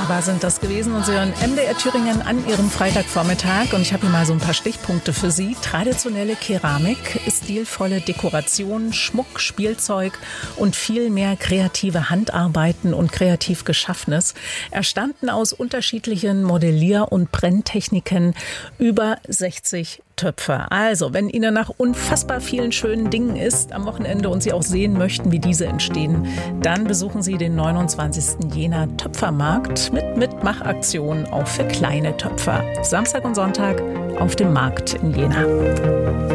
Wunderbar sind das gewesen und Sie hören MDR Thüringen an Ihrem Freitagvormittag und ich habe hier mal so ein paar Stichpunkte für Sie. Traditionelle Keramik, stilvolle Dekoration, Schmuck, Spielzeug und viel mehr kreative Handarbeiten und kreativ Geschaffenes erstanden aus unterschiedlichen Modellier- und Brenntechniken über 60 Töpfe. Also, wenn Ihnen nach unfassbar vielen schönen Dingen ist am Wochenende und Sie auch sehen möchten, wie diese entstehen, dann besuchen Sie den 29. Jena Töpfermarkt mit Mitmachaktionen auch für kleine Töpfer. Samstag und Sonntag auf dem Markt in Jena.